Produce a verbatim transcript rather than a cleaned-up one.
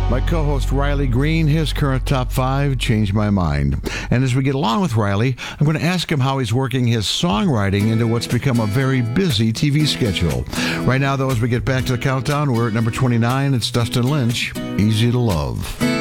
My co-host Riley Green, his current top five changed my mind. And as we get along with Riley, I'm going to ask him how he's working his songwriting into what's become a very busy T V schedule. Right now, though, as we get back to the countdown, we're at number twenty-nine. It's Dustin Lynch, Easy to Love.